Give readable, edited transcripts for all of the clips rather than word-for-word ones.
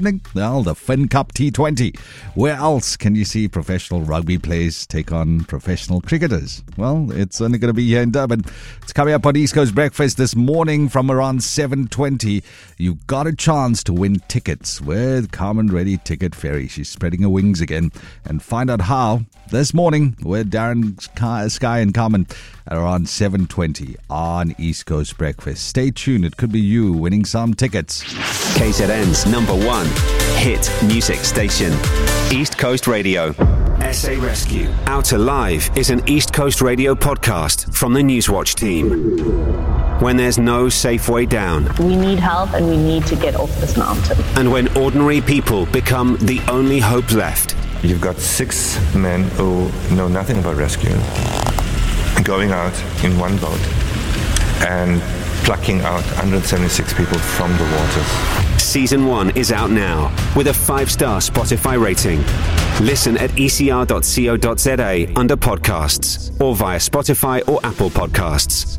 happening? Well, the Finn Cup T20. Where else can you see professional rugby players take on professional cricketers? Well, it's only going to be here in Durban. It's coming up on East Coast Breakfast this morning from around 7:20. You got a chance to win tickets with Carmen Reddy Ticket Ferry. She's spreading her wings again. And find out how this morning with Darren, Sky and Carmen at around 7:20 on East Coast Breakfast. Stay tuned. It could be you winning some tickets. KZN's number one hit music station, East Coast Radio. SA Rescue. Outer Live is an East Coast Radio podcast from the Newswatch team. When there's no safe way down. We need help and we need to get off this mountain. And when ordinary people become the only hope left. You've got 6 men who know nothing about rescue, going out in one boat and plucking out 176 people from the waters. Season 1 is out now with a 5-star Spotify rating. Listen at ecr.co.za under podcasts or via Spotify or Apple Podcasts.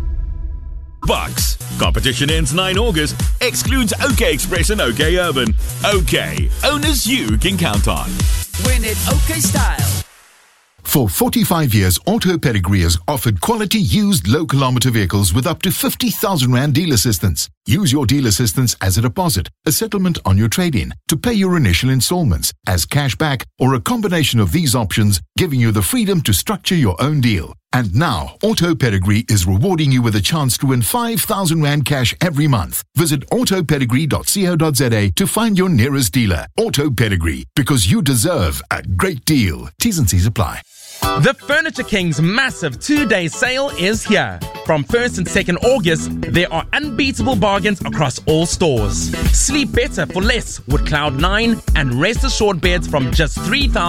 Bucks. Competition ends 9 August. Excludes OK Express and OK Urban. OK. Owners you can count on. Win it OK style. For 45 years, Auto Pedigree has offered quality used low-kilometer vehicles with up to 50,000 Rand deal assistance. Use your deal assistance as a deposit, a settlement on your trade-in, to pay your initial installments, as cash back, or a combination of these options, giving you the freedom to structure your own deal. And now, Auto Pedigree is rewarding you with a chance to win 5,000 Rand cash every month. Visit autopedigree.co.za to find your nearest dealer. Auto Pedigree, because you deserve a great deal. T's and C's apply. The Furniture King's massive 2-day sale is here. From 1st and 2nd August, there are unbeatable bargains across all stores. Sleep better for less with Cloud9 and Rest Assured beds from just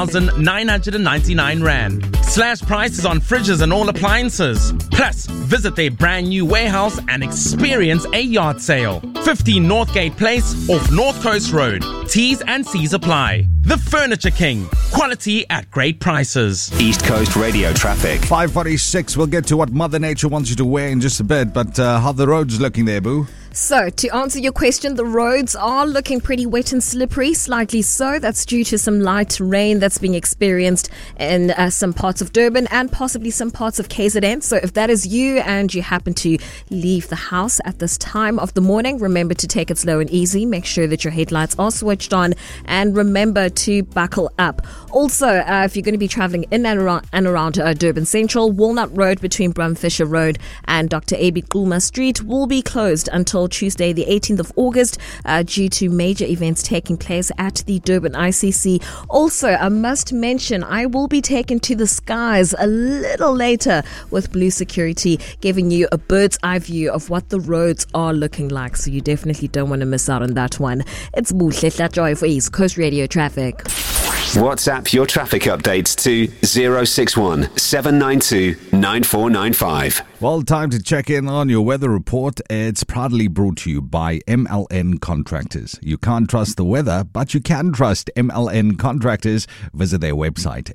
3,999 Rand. Slash prices on fridges and all appliances. Plus, visit their brand new warehouse and experience a yard sale. 15 Northgate Place off North Coast Road. T's and C's apply. The Furniture King. Quality at great prices. East Coast Radio traffic. 5:46. We'll get to what Mother Nature wants you to wear in just a bit. But how the roads looking there, Boo? So, to answer your question, the roads are looking pretty wet and slippery, slightly so. That's due to some light rain that's being experienced in some parts of Durban and possibly some parts of KZN. So, if that is you and you happen to leave the house at this time of the morning, remember to take it slow and easy. Make sure that your headlights are switched on and remember to buckle up. Also, if you're going to be traveling in and around Durban Central, Walnut Road between Brumfisher Road and Dr. A.B. Kulma Street will be closed until Tuesday the 18th of August due to major events taking place at the Durban ICC. Also, I must mention I will be taken to the skies a little later with Blue Security, giving you a bird's eye view of what the roads are looking like, so you definitely don't want to miss out on that one. It's Buhle Joy for East Coast Radio Traffic. WhatsApp your traffic updates to 061 792 9495. Well, time to check in on your weather report. It's proudly brought to you by MLN Contractors. You can't trust the weather, but you can trust MLN Contractors. Visit their website,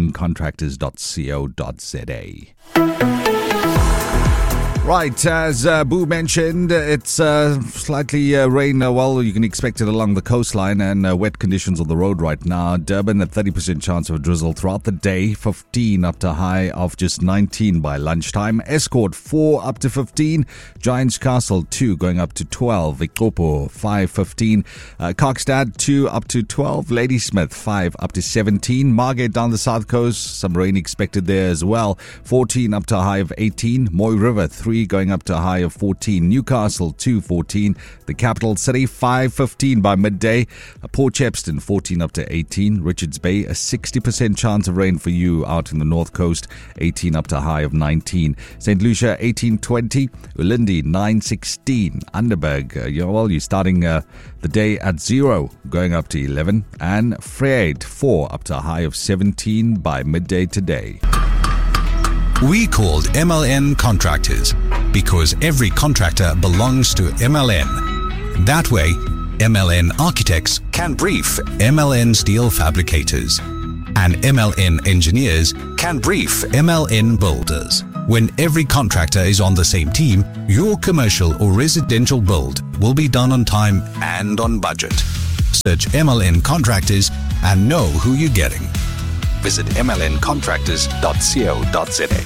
mlncontractors.co.za. Right, as Boo mentioned, it's slightly rain. Well, you can expect it along the coastline and wet conditions on the road right now. Durban at 30% chance of a drizzle throughout the day, 15 up to a high of just 19 by lunchtime. Escort 4 up to 15. Giants Castle 2 going up to 12. Ikopo 5-15. Kokstad 2 up to 12. Ladysmith 5 up to 17. Margate down the south coast, some rain expected there as well. 14 up to a high of 18. Moy River 3 going up to a high of 14. Newcastle 2-14. The capital city 5-15 by midday. Port Shepstone 14 up to 18. Richards Bay a 60% chance of rain for you out in the north coast, 18 up to a high of 19. St. Lucia 18-20. Ulindi 9-16. Underberg, you're starting the day at 0 going up to 11. And Vryheid 4 up to a high of 17 by midday today. We called MLN Contractors because every contractor belongs to MLN. That way, MLN Architects can brief MLN Steel Fabricators, and MLN Engineers can brief MLN Builders. When every contractor is on the same team, your commercial or residential build will be done on time and on budget. Search MLN Contractors and know who you're getting. Visit mlncontractors.co.za.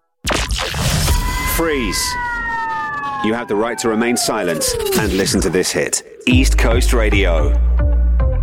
Freeze. You have the right to remain silent and listen to this hit. East Coast Radio.